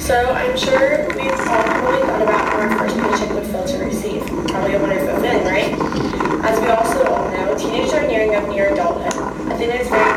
So I'm sure we've all probably thought about how our first paycheck would feel to receive. Probably a wonderful feeling, right? As we also all know, teenagers are near adulthood. I think that it's very